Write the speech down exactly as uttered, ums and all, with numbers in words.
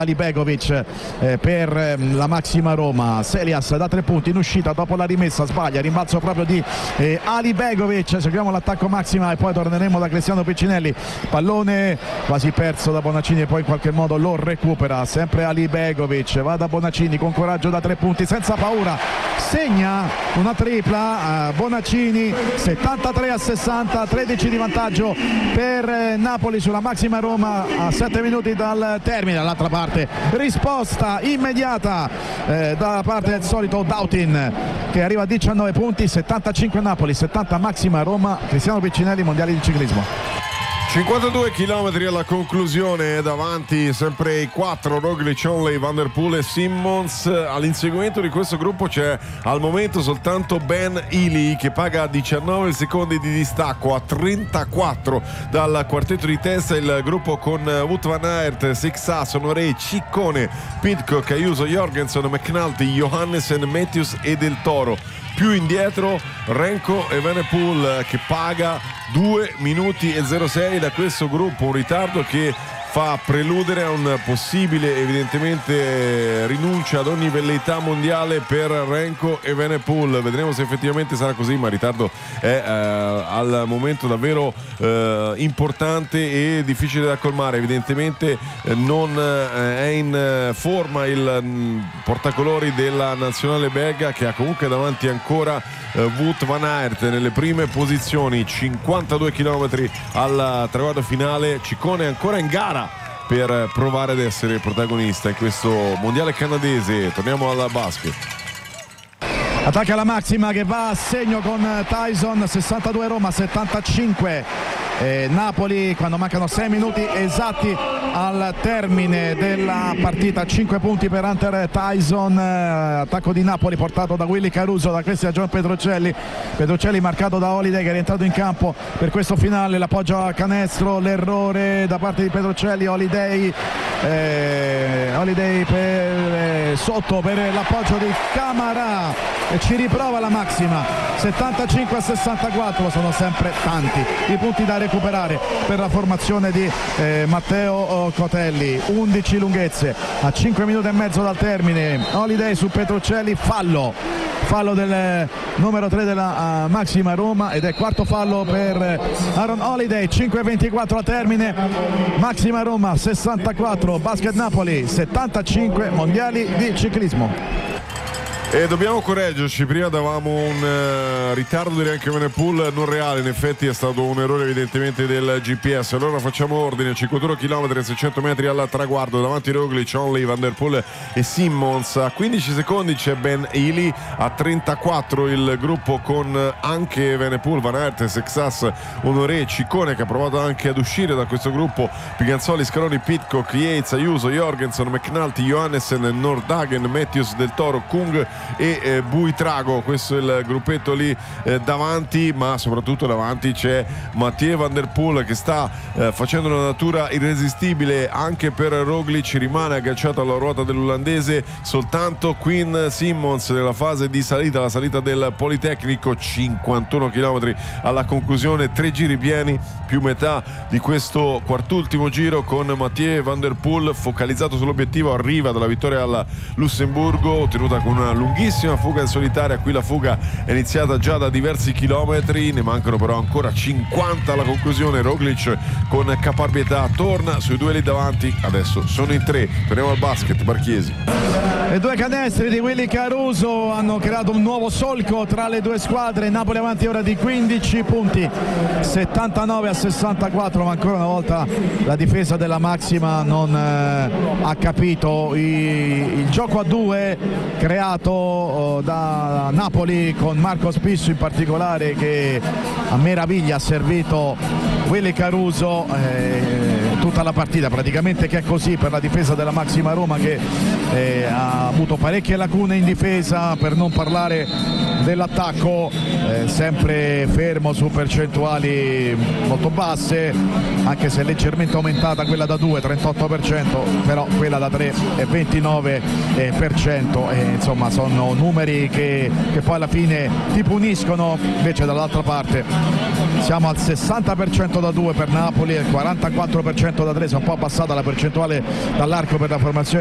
Alibegovic eh, per eh, la Maxima Roma. Selias da tre punti in uscita dopo la rimessa, sbaglia, rimbalzo proprio di eh, Alibegovic. Seguiamo l'attacco Maxima e poi torneremo da Cristiano Piccinelli. Pallone quasi perso da Bonaccini e poi in qualche modo lo recupera sempre Alibegovic. Va da Bonaccini con coraggio da tre punti, senza paura, segna una tripla eh, Bonaccini. Settantatré a sessanta, tredici di vantaggio per eh, Napoli sulla Maxima Roma a sette minuti dal termine. Dall'altra parte risposta immediata eh, da parte del solito Dautin, che arriva a diciannove punti. Settantacinque Napoli, settanta Maxima Roma. Cristiano Piccinelli, mondiali di ciclismo. cinquantadue chilometri alla conclusione, davanti sempre i quattro, Roglic, Onley, Van der Poel e Simmons. All'inseguimento di questo gruppo c'è al momento soltanto Ben Ely, che paga diciannove secondi di distacco a trentaquattro dal quartetto di testa. Il gruppo con Wout van Aert, Sixas, Honoré, Ciccone, Pidcock, Ayuso, Jorgensen, McNulty, Johannessen, Matthews e Del Toro. Più indietro Renko e Van der Poel, che paga due minuti e zero sei da questo gruppo, un ritardo che fa preludere a un possibile, evidentemente, rinuncia ad ogni velleità mondiale per Renko e Van der Poel. Vedremo se effettivamente sarà così, ma il ritardo è eh, al momento davvero eh, importante e difficile da colmare. Evidentemente eh, non eh, è in forma il mh, portacolori della nazionale belga, che ha comunque davanti ancora eh, Wout van Aert nelle prime posizioni. Cinquantadue chilometri al traguardo finale. Ciccone è ancora in gara per provare ad essere protagonista in questo mondiale canadese. Torniamo al basket. Attacca la Maxima che va a segno con Tyson. Sessantadue Roma, settantacinque eh, Napoli, quando mancano sei minuti esatti al termine della partita. Cinque punti per Hunter Tyson. eh, attacco di Napoli portato da Willy Caruso, da questi John Petruccelli. Petruccelli marcato da Holiday, che è rientrato in campo per questo finale. L'appoggio a canestro, l'errore da parte di Petruccelli. Holiday eh, Holiday per, eh, sotto per l'appoggio di Camara e ci riprova la Maxima. Settantacinque a sessantaquattro, sono sempre tanti i punti da recuperare per la formazione di eh, Matteo Cotelli. undici lunghezze a cinque minuti e mezzo dal termine. Holiday su Petruccelli, fallo fallo del numero tre della uh, Maxima Roma, ed è quarto fallo per Aaron Holiday. Cinque e ventiquattro a termine. Maxima Roma sessantaquattro, Basket Napoli settantacinque, mondiali di ciclismo. E dobbiamo correggerci, prima davamo un uh, ritardo direi anche Van der Poel non reale, in effetti è stato un errore evidentemente del G P S. Allora facciamo ordine: cinquantuno chilometri e seicento metri al traguardo, davanti Roglic, Onley, Van der Poel e Simmons. A quindici secondi c'è Ben Ely, a trentaquattro il gruppo con anche Van der Poel, Van Aert, Sexas, Honoré, Ciccone, che ha provato anche ad uscire da questo gruppo, Piganzoli, Scaloni, Pidcock, Yates, Ayuso, Jorgensen, McNulty, Johannessen, Nordhagen, Matthews, Del Toro, Kung e eh, Buitrago. Questo è il gruppetto lì eh, davanti, ma soprattutto davanti c'è Mathieu Van der Poel, che sta eh, facendo una natura irresistibile anche per Roglic. Rimane agganciato alla ruota dell'olandese soltanto Quinn Simmons nella fase di salita, la salita del Politecnico. Cinquantuno chilometri alla conclusione, tre giri pieni più metà di questo quartultimo giro, con Mathieu Van der Poel focalizzato sull'obiettivo. Arriva dalla vittoria al Lussemburgo, ottenuta con una lunghissima fuga in solitaria. Qui la fuga è iniziata già da diversi chilometri, ne mancano però ancora cinquanta alla conclusione. Roglic con caparbietà torna sui due lì davanti, adesso sono in tre. Torniamo al basket, Marchiesi. Le due canestri di Willy Caruso hanno creato un nuovo solco tra le due squadre. Napoli avanti ora di quindici punti, settantanove a sessantaquattro, ma ancora una volta la difesa della Maxima non eh, ha capito i, il gioco a due creato oh, da Napoli, con Marco Spissu in particolare, che a meraviglia ha servito Willy Caruso eh, tutta la partita praticamente, che è così per la difesa della Maxima Roma, che eh, ha avuto parecchie lacune in difesa, per non parlare dell'attacco, eh, sempre fermo su percentuali molto basse, anche se leggermente aumentata quella da due, trentotto per cento, però quella da tre è ventinove per cento, e insomma sono numeri che, che poi alla fine ti puniscono. Invece dall'altra parte siamo al sessanta per cento da due per Napoli e il quarantaquattro per cento cento da tre, si è un po' abbassata la percentuale dall'arco per la formazione